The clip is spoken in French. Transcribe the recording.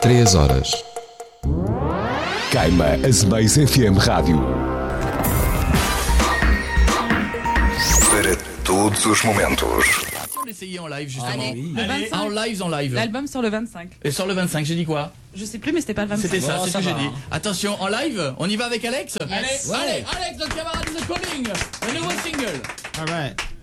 3 horas. Queima a Zemeis FM Rádio. Para todos os momentos. On essayait en live justement. Allez, le 25. En live. L'album sort le 25. Et sur le 25, j'ai dit quoi? Je sais plus, mais c'était pas le 25. C'était ça, Bon, c'est ce ça que j'ai va. dit. Attention, en live, on y va avec Alex? Yes. Allez, Alex, notre camarade The Calling, le nouveau single. All right.